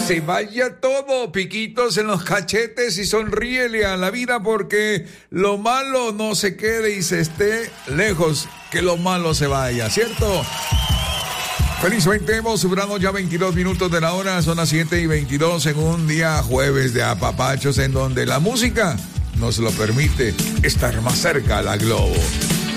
Se vaya todo, piquitos en los cachetes y sonríele a la vida porque lo malo no se quede y se esté lejos, que lo malo se vaya, ¿cierto? Felizmente hemos superado ya 22 minutos de la hora, son las 7:22 en un día jueves de apapachos en donde la música nos lo permite estar más cerca a la Globo.